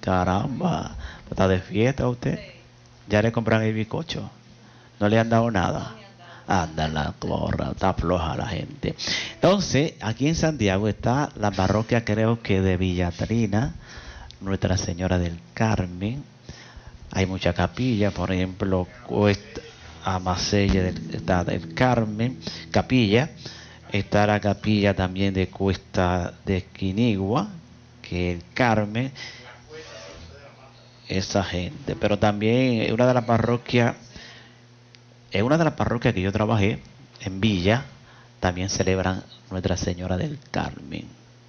Caramba, ¿está de fiesta usted? ¿Ya le compran el bizcocho? ¿No le han dado nada? Anda la corra, está floja la gente. Entonces, aquí en Santiago está la parroquia, creo que de Villa Trina, Nuestra Señora del Carmen. Hay muchas capillas, por ejemplo, Cuesta Amasella está del Carmen, capilla. Está la capilla también de Cuesta de Quinigua, que es el Carmen. Esa gente. Pero también es una de las parroquias que yo trabajé en Villa, también celebran Nuestra Señora del Carmen.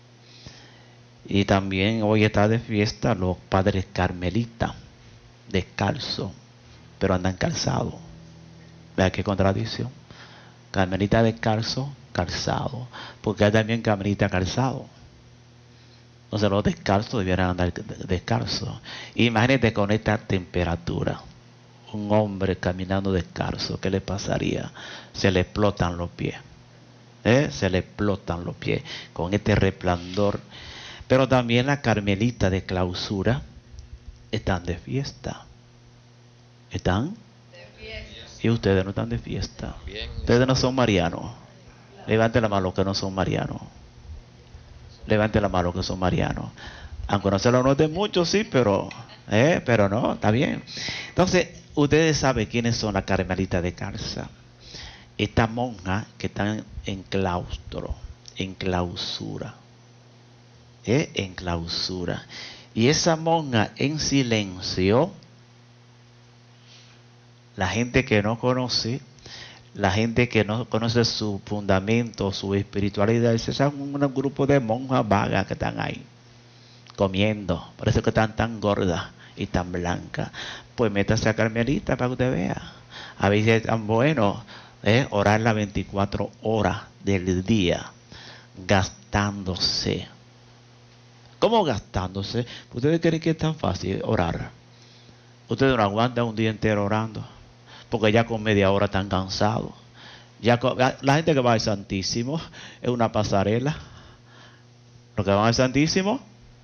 Y también hoy está de fiesta los padres carmelitas, descalzos, pero andan calzados. Vea qué contradicción. Carmelita descalzo, calzado. Porque hay también carmelita calzado. Entonces los descalzos debieran andar descalzos. Imagínate con esta temperatura. Un hombre caminando descalzo, ¿qué le pasaría? Se le explotan los pies. Se le explotan los pies con este resplandor. Pero también las carmelitas de clausura están de fiesta. ¿Están? De fiesta. Y ustedes no están de fiesta. Bien. Ustedes no son marianos. Levante la mano los que no son marianos. Levante la mano los que son marianos. Aunque no se lo noten mucho, sí, pero no, está bien. Entonces, ustedes saben quiénes son las carmelitas de calza. Estas monjas que están en claustro, en clausura. En clausura. Y esa monja en silencio, la gente que no conoce, la gente que no conoce su fundamento, su espiritualidad, es un grupo de monjas vagas que están ahí, comiendo. Parece que están tan gordas y tan blancas. Pues métase a Carmelita para que usted vea. A veces es tan bueno orar las 24 horas del día, gastándose. ¿Cómo gastándose? ¿Ustedes creen que es tan fácil orar? Ustedes no aguantan un día entero orando, porque ya con media hora están cansados. La gente que va al Santísimo es una pasarela. Los que van al Santísimo,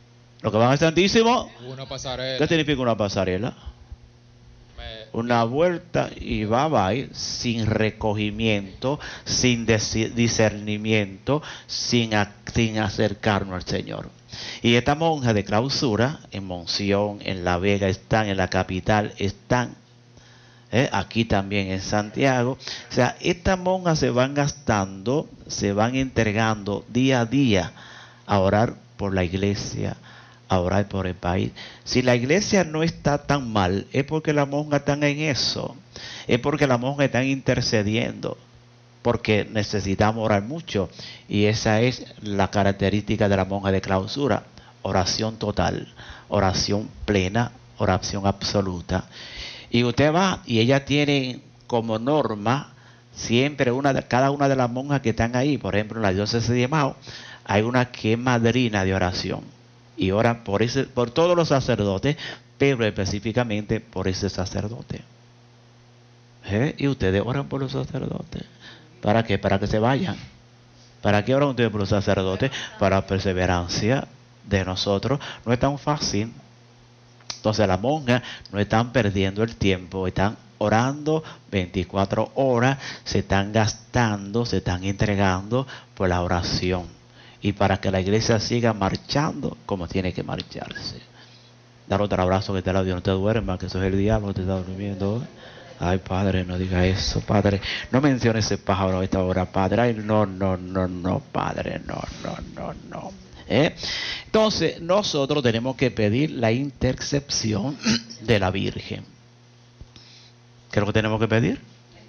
una pasarela. ¿Qué significa una pasarela? Una vuelta y va sin recogimiento, sin discernimiento, sin acercarnos al Señor. Y esta monja de clausura, en Monción, en La Vega están, en la capital están, aquí también en Santiago. O sea, estas monjas se van gastando, se van entregando día a día a orar por la iglesia, a orar por el país. Si la iglesia no está tan mal, es porque las monjas están en eso, es porque las monjas están intercediendo, porque necesitamos orar mucho. Y esa es la característica de la monja de clausura: oración total, oración plena, oración absoluta. Y usted va y ella tiene como norma siempre cada una de las monjas que están ahí. Por ejemplo, en la diócesis de Mao hay una que es madrina de oración y oran por todos los sacerdotes, pero específicamente por ese sacerdote. Y ustedes oran por los sacerdotes. ¿Para qué? Para que se vayan. ¿Para qué oran ustedes por los sacerdotes? Para perseverancia de nosotros. No es tan fácil. Entonces las monjas no están perdiendo el tiempo, están orando 24 horas, se están gastando, se están entregando por la oración. Y para que la iglesia siga marchando como tiene que marcharse. Dar otro abrazo que te la dio, no te duermas, que eso es el diablo que te está durmiendo. Ay, Padre, no diga eso, Padre. No mencione ese pájaro a esta hora, Padre. Ay, no, Padre, no. Entonces, nosotros tenemos que pedir la intercesión de la Virgen. ¿Qué es lo que tenemos que pedir?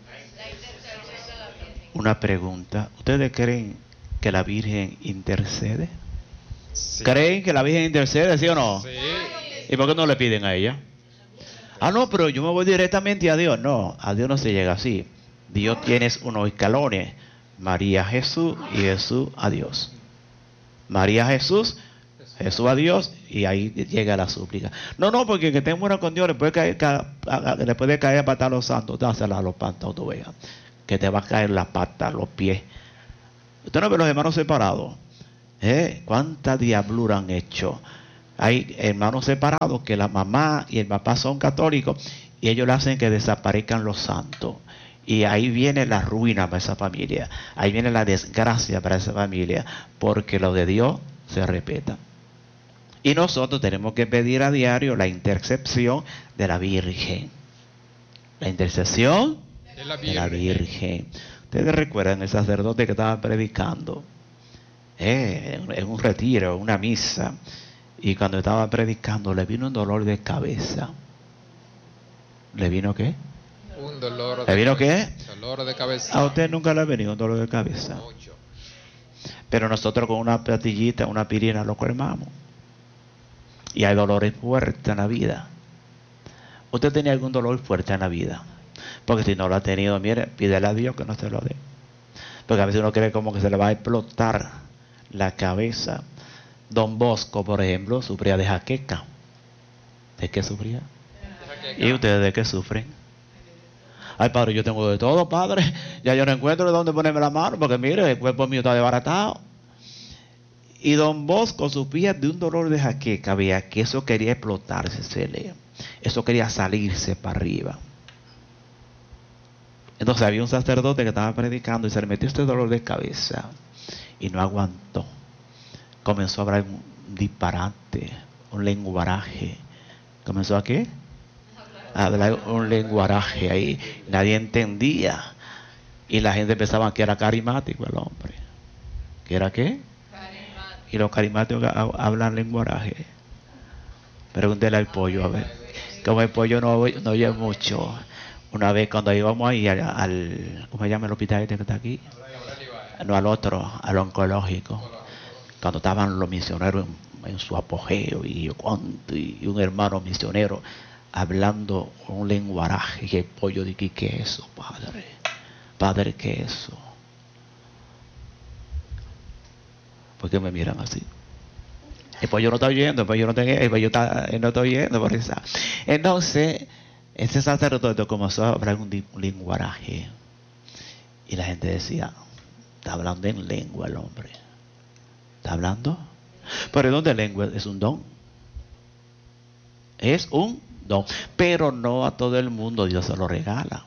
Una pregunta. ¿Ustedes creen que la Virgen intercede? Sí. ¿Creen que la Virgen intercede, sí o no? Sí. ¿Y por qué no le piden a ella? No, pero yo me voy directamente a Dios. No, a Dios no se llega así. Dios tiene unos escalones. María, Jesús y Jesús a Dios. María, Jesús a Dios, y ahí llega la súplica. No, porque el que esté bueno con Dios le puede caer a patar los santos. Dásela a los pantos, tú veas, que te va a caer la pata, los pies. Usted no ve los hermanos separados. ¿Cuánta diablura han hecho? Hay hermanos separados que la mamá y el papá son católicos y ellos le hacen que desaparezcan los santos. Y ahí viene la ruina para esa familia. Ahí viene la desgracia para esa familia. Porque lo de Dios se respeta. Y nosotros tenemos que pedir a diario la intercesión de la Virgen. La intercesión de la Virgen. Ustedes recuerdan el sacerdote que estaba predicando en un retiro, una misa. Y cuando estaba predicando le vino un dolor de cabeza. ¿Le vino qué? Un dolor ¿Le vino qué? Dolor de cabeza. A usted nunca le ha venido un dolor de cabeza. Mucho. Pero nosotros con una pastillita, una aspirina lo colmamos. Y hay dolores fuertes en la vida. ¿Usted tenía algún dolor fuerte en la vida? Porque si no lo ha tenido, mire, pídele a Dios que no se lo dé. Porque a veces uno cree como que se le va a explotar la cabeza. Don Bosco, por ejemplo, sufría de jaqueca. ¿De qué sufría? ¿Y ustedes de qué sufren? Ay, padre, yo tengo de todo, padre. Ya yo no encuentro de dónde ponerme la mano, porque mire, el cuerpo mío está desbaratado. Y don Bosco sufría de un dolor de jaqueca, veía que eso quería explotarse, eso quería salirse para arriba. Entonces había un sacerdote que estaba predicando y se le metió este dolor de cabeza y no aguantó. Comenzó a hablar un disparate, un lenguaraje. ¿Comenzó a qué? A hablar un lenguaraje ahí. Nadie entendía. Y la gente pensaba que era carismático el hombre. ¿Que era qué? Y los carismáticos hablan lenguaraje. Pregúntele al pollo, a ver. Como el pollo no oye mucho. Una vez cuando íbamos ahí al ¿cómo se llama el hospital este que está aquí? No, al otro, al oncológico. Cuando estaban los misioneros en su apogeo y un hermano misionero hablando un lenguaraje, y el pollo de ¿qué es eso, padre? Padre, ¿qué es eso? ¿Por qué me miran así? El pollo no está oyendo, el pollo no está oyendo, por eso. Entonces, ese sacerdote comenzó a hablar un lenguaraje. Y la gente decía, está hablando en lengua el hombre. ¿Está hablando? Pero el don de lengua es un don. Es un don. Pero no a todo el mundo Dios se lo regala.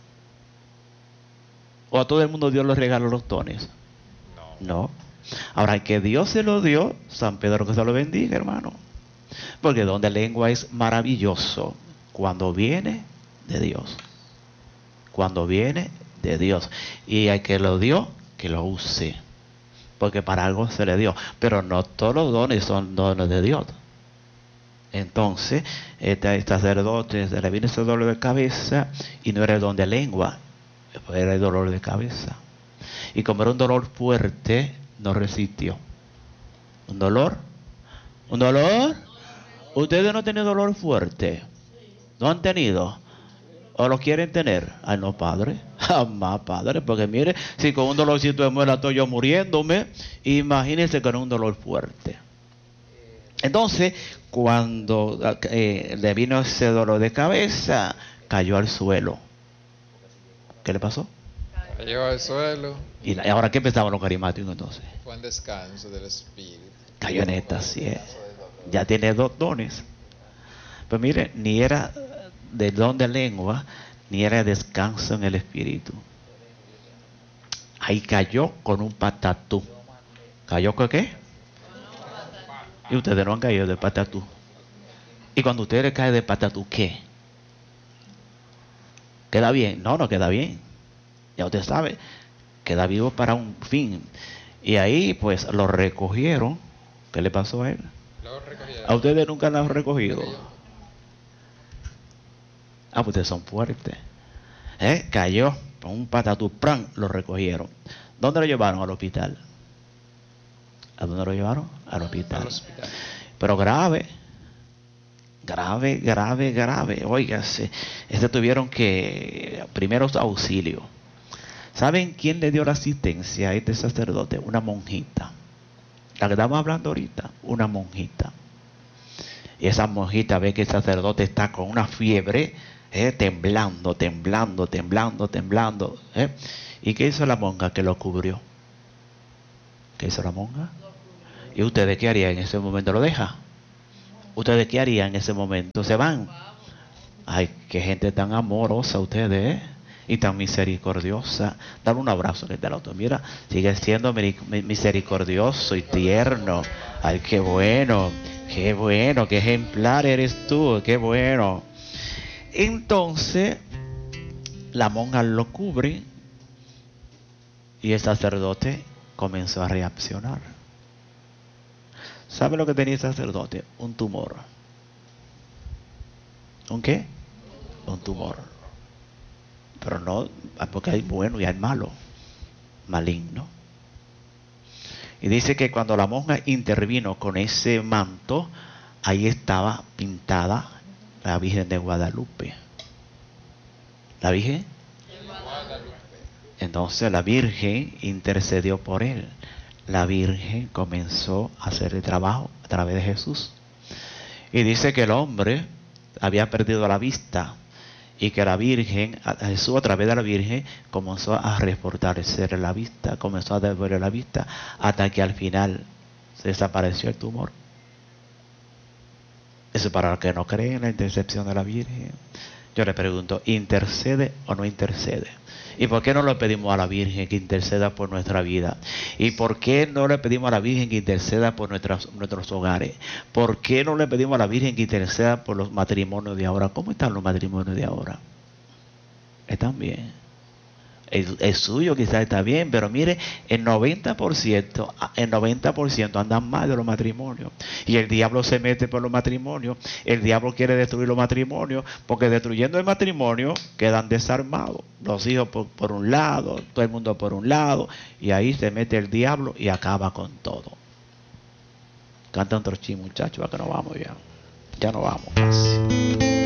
¿O a todo el mundo Dios le regala los dones? No. Ahora, que Dios se lo dio, San Pedro que se lo bendiga, hermano. Porque el don de lengua es maravilloso cuando viene de Dios. Cuando viene de Dios. Y hay que lo dio, que lo use. Porque para algo se le dio. Pero no todos los dones son dones de Dios. Entonces, este sacerdote se le vino ese dolor de cabeza y no era el don de lengua, era el dolor de cabeza. Y como era un dolor fuerte, no resistió. ¿Un dolor? ¿Un dolor? ¿Ustedes no han tenido dolor fuerte? ¿No han tenido? ¿O lo quieren tener? Ay, no, padre. Jamás, padre. Porque mire, si con un dolorcito de muela estoy yo muriéndome, imagínense con un dolor fuerte. Entonces, cuando le vino ese dolor de cabeza, cayó al suelo. ¿Qué le pasó? Cayó al suelo. ¿Y ahora qué pensaban los carismáticos entonces? Fue en descanso del espíritu. Cayó en éxtasis. Ya tiene dos dones. Pues mire, ni era del don de lengua, ni era descanso en el espíritu. Ahí cayó con un patatú. ¿Cayó con qué? Y ustedes no han caído de patatú. Y cuando ustedes caen de patatú, ¿qué? ¿Queda bien? No, no queda bien. Ya usted sabe, queda vivo para un fin. Y ahí pues lo recogieron. ¿Qué le pasó a él? ¿A ustedes nunca lo han recogido? Ah, pues ustedes son fuertes. Cayó con un patatú, ¡pran! Lo recogieron. ¿Dónde lo llevaron? Al hospital. ¿A dónde lo llevaron? Al hospital. Pero grave. Óigase, tuvieron que primeros auxilios. ¿Saben quién le dio la asistencia a este sacerdote? Una monjita. La que estamos hablando ahorita, una monjita. Y esa monjita ve que el sacerdote está con una fiebre, temblando. ¿Y qué hizo la monja? Que lo cubrió. ¿Qué hizo la monja? ¿Y ustedes qué harían en ese momento? ¿Lo deja? ¿Ustedes qué harían en ese momento? ¿Se van? Ay, qué gente tan amorosa ustedes, ¿eh? Y tan misericordiosa. Dale un abrazo que te lo otro. Mira, sigue siendo misericordioso y tierno. Ay, qué bueno, qué ejemplar eres tú, qué bueno. Entonces, la monja lo cubre y el sacerdote comenzó a reaccionar. ¿Sabe lo que tenía el sacerdote? Un tumor. ¿Un qué? Un tumor. Pero no, porque hay bueno y hay malo, maligno. Y dice que cuando la monja intervino con ese manto, ahí estaba pintada la Virgen de Guadalupe. ¿La Virgen? Entonces la Virgen intercedió por él. La Virgen comenzó a hacer el trabajo a través de Jesús. Y dice que el hombre había perdido la vista y que la Virgen, Jesús a través de la Virgen comenzó a refortalecer la vista, comenzó a devolver la vista hasta que al final se desapareció el tumor. Eso para los que no creen en la intercesión de la Virgen. Yo le pregunto, ¿intercede o no intercede? ¿Y por qué no le pedimos a la Virgen que interceda por nuestra vida? ¿Y por qué no le pedimos a la Virgen que interceda por nuestros hogares? ¿Por qué no le pedimos a la Virgen que interceda por los matrimonios de ahora? ¿Cómo están los matrimonios de ahora? ¿Están bien? El suyo quizás está bien, pero mire, el 90% andan mal de los matrimonios. Y el diablo se mete por los matrimonios. El diablo quiere destruir los matrimonios, porque destruyendo el matrimonio quedan desarmados. Los hijos por un lado, todo el mundo por un lado, y ahí se mete el diablo y acaba con todo. Canta otro chin, muchachos, para que nos vamos ya. Ya nos vamos casi.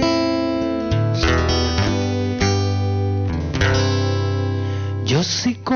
Yo sí